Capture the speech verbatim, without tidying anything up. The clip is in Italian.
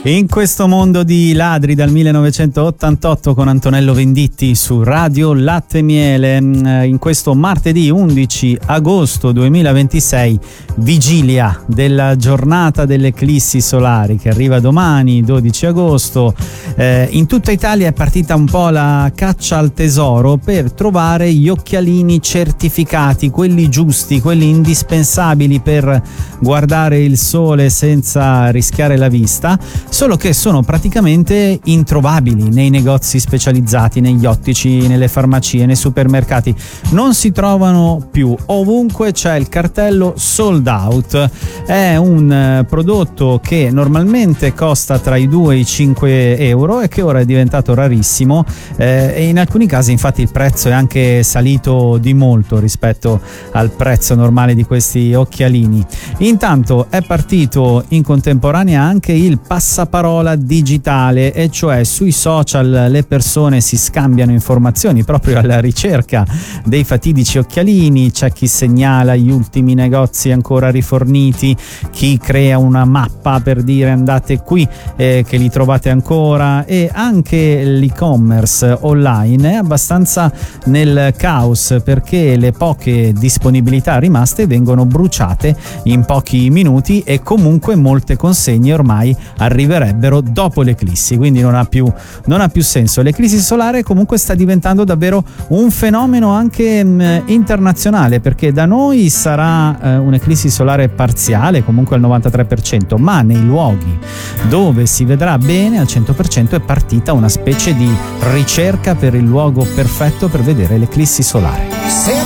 In questo mondo di ladri dal millenovecentottantotto con Antonello Venditti su Radio Latte e Miele, in questo martedì undici agosto duemilaventisei, vigilia della giornata delle eclissi solari che arriva domani dodici agosto. Eh, in tutta Italia è partita un po' la caccia al tesoro per trovare gli occhialini certificati, quelli giusti, quelli indispensabili per guardare il sole senza rischiare la vista, solo che sono praticamente introvabili nei negozi specializzati, negli ottici, nelle farmacie, nei supermercati. Non si trovano più, ovunque c'è il cartello sold out. È un prodotto che normalmente costa tra i due e i cinque euro e che ora è diventato rarissimo, eh, e in alcuni casi infatti il prezzo è anche salito di molto rispetto al prezzo normale di questi occhialini. Intanto è partito in contemporanea anche il passaparola digitale, e cioè sui social le persone si scambiano informazioni proprio alla ricerca dei fatidici occhialini. C'è chi segnala gli ultimi negozi ancora riforniti, chi crea una mappa per dire andate qui eh, che li trovate ancora, e anche l'e-commerce online è abbastanza nel caos perché le poche disponibilità rimaste vengono bruciate in pochi minuti e comunque molte consegne ormai arriverebbero dopo l'eclissi, quindi non ha più non ha più senso. L'eclissi solare comunque sta diventando davvero un fenomeno anche mh, internazionale, perché da noi sarà eh, un'eclissi solare parziale, comunque al novantatré per cento, ma nei luoghi dove si vedrà bene al cento per cento è partita una specie di ricerca per il luogo perfetto per vedere l'eclissi solare.